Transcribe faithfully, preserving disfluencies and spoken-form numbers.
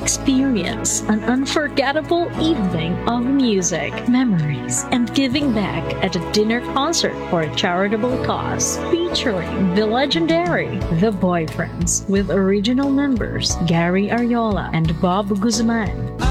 Experience an unforgettable evening of music, memories, and giving back at a dinner concert for a charitable cause featuring the legendary The Boyfriends with original members Gary Ariola and Bob Guzman.